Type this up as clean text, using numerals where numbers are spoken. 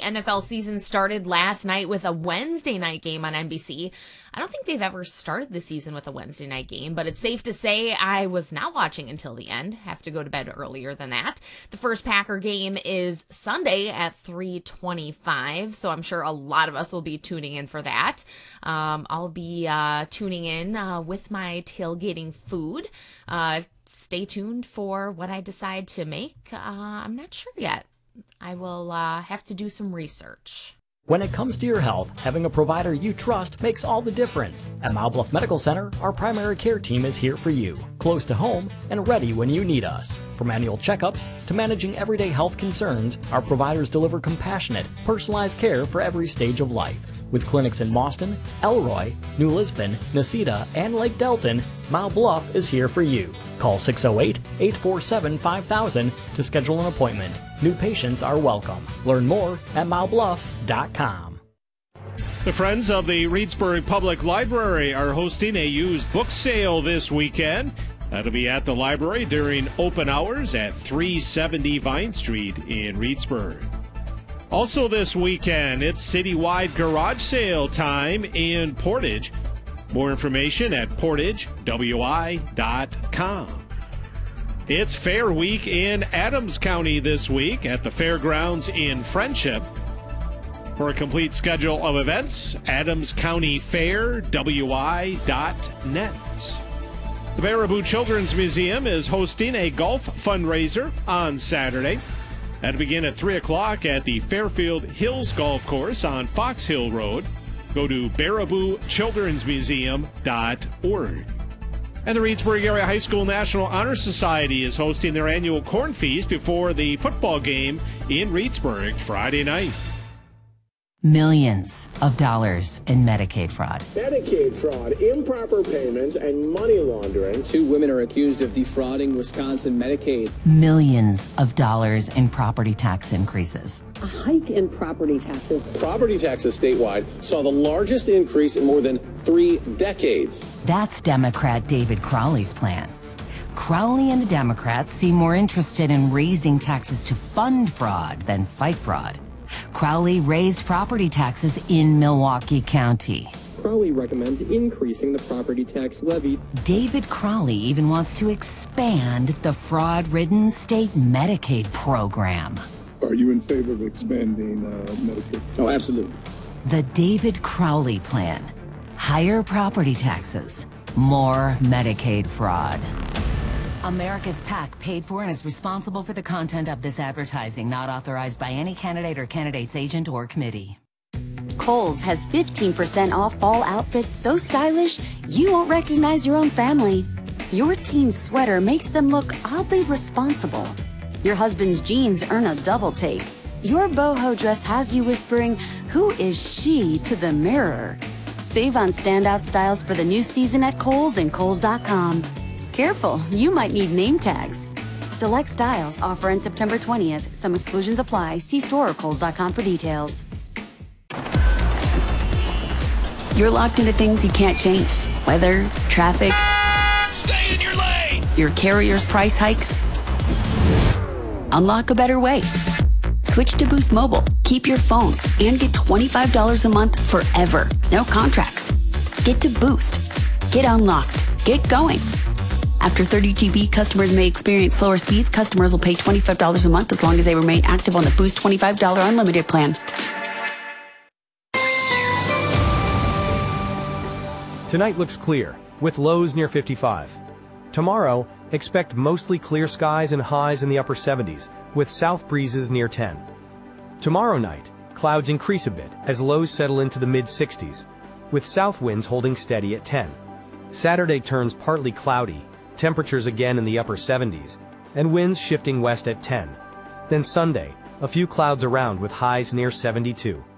NFL season started last night with a Wednesday night game on NBC. I don't think they've ever started the season with a Wednesday night game, but it's safe to say I was not watching until the end. Have to go to bed earlier than that. The first Packer game is Sunday at 3:25, so I'm sure a lot of us will be tuning in for that. I'll be tuning in with my tailgating food. Stay tuned for what I decide to make. I'm not sure yet. I will have to do some research. When it comes to your health, having a provider you trust makes all the difference. At Mile Bluff Medical Center, our primary care team is here for you, close to home and ready when you need us. From annual checkups to managing everyday health concerns, our providers deliver compassionate, personalized care for every stage of life. With clinics in Mauston, Elroy, New Lisbon, Nacita, and Lake Delton, Mile Bluff is here for you. Call 608-847-5000 to schedule an appointment. New patients are welcome. Learn more at milebluff.com. The Friends of the Reedsburg Public Library are hosting a used book sale this weekend. That'll be at the library during open hours at 370 Vine Street in Reedsburg. Also this weekend, it's citywide garage sale time in Portage. More information at portagewi.com. It's Fair Week in Adams County this week at the Fairgrounds in Friendship. For a complete schedule of events, adamscountyfairwi.net. The Baraboo Children's Museum is hosting a golf fundraiser on Saturday. That'll begin at 3 o'clock at the Fairfield Hills Golf Course on Fox Hill Road. Go to baraboochildrensmuseum.org. And the Reedsburg Area High School National Honor Society is hosting their annual corn feast before the football game in Reedsburg Friday night. Millions of dollars in Medicaid fraud. Medicaid fraud, improper payments, and money laundering. 2 women are accused of defrauding Wisconsin Medicaid. Millions of dollars in property tax increases. A hike in property taxes. Property taxes statewide saw the largest increase in more than 3 decades. That's Democrat David Crowley's plan. Crowley and the Democrats seem more interested in raising taxes to fund fraud than fight fraud. Crowley raised property taxes in Milwaukee County. Crowley recommends increasing the property tax levy. David Crowley even wants to expand the fraud-ridden state Medicaid program. Are you in favor of expanding Medicaid? Oh, absolutely. The David Crowley plan. Higher property taxes, more Medicaid fraud. America's PAC paid for and is responsible for the content of this advertising, not authorized by any candidate or candidate's agent or committee. Kohl's has 15% off fall outfits so stylish you won't recognize your own family. Your teen's sweater makes them look oddly responsible. Your husband's jeans earn a double take. Your boho dress has you whispering, "Who is she?" to the mirror. Save on standout styles for the new season at Kohl's and Kohls.com. Careful, you might need name tags. Select styles offer on September 20th. Some exclusions apply. See store or Kohls.com for details. You're locked into things you can't change. Weather, traffic. Stay in your lane! Your carrier's price hikes. Unlock a better way. Switch to Boost Mobile. Keep your phone and get $25 a month forever. No contracts. Get to Boost. Get unlocked. Get going. After 30 GB, customers may experience slower speeds. Customers will pay $25 a month as long as they remain active on the Boost $25 unlimited plan. Tonight looks clear, with lows near 55. Tomorrow, expect mostly clear skies and highs in the upper 70s, with south breezes near 10. Tomorrow night, clouds increase a bit as lows settle into the mid-60s, with south winds holding steady at 10. Saturday turns partly cloudy, temperatures again in the upper 70s, and winds shifting west at 10. Then Sunday, a few clouds around with highs near 72.